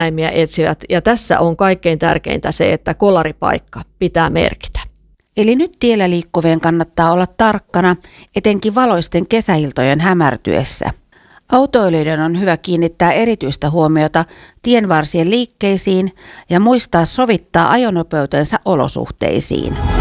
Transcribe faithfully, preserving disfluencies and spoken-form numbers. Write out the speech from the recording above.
eläimiä etsivät. Ja tässä on kaikkein tärkeintä se, että kolaripaikka pitää merkitä. Eli nyt tiellä liikkuvien kannattaa olla tarkkana, etenkin valoisten kesäiltojen hämärtyessä. Autoilijoiden on hyvä kiinnittää erityistä huomiota tienvarsien liikkeisiin ja muistaa sovittaa ajonopeutensa olosuhteisiin.